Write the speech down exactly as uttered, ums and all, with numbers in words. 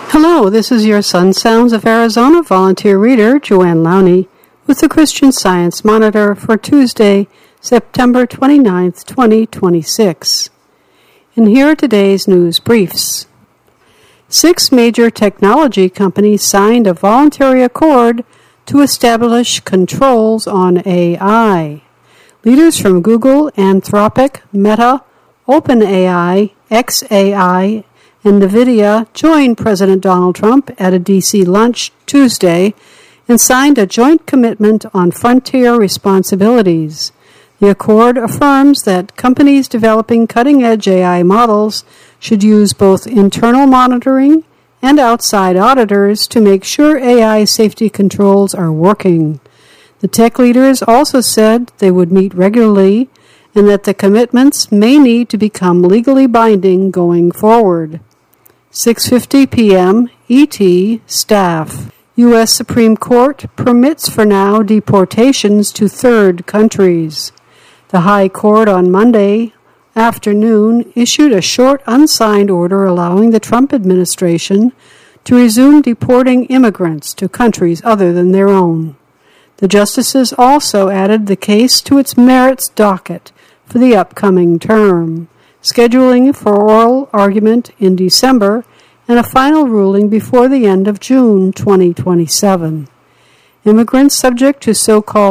Hello, this is your Sun Sounds of Arizona volunteer reader, Joanne Lowney, with the Christian Science Monitor for Tuesday, September twenty-ninth, twenty twenty-six. And here are today's news briefs. Six major technology companies signed a voluntary accord to establish controls on A I. Leaders from Google, Anthropic, Meta, OpenAI, X A I, and NVIDIA joined President Donald Trump at a D C lunch Tuesday and signed a joint commitment on frontier responsibilities. The accord affirms that companies developing cutting-edge A I models should use both internal monitoring and outside auditors to make sure A I safety controls are working. The tech leaders also said they would meet regularly and that the commitments may need to become legally binding going forward. six fifty p.m. E T staff. U S Supreme Court permits for now deportations to third countries. The High Court on Monday afternoon issued a short unsigned order allowing the Trump administration to resume deporting immigrants to countries other than their own. The justices also added the case to its merits docket for the upcoming term, scheduling for oral argument in December and a final ruling before the end of June twenty twenty-seven. Immigrants subject to so-called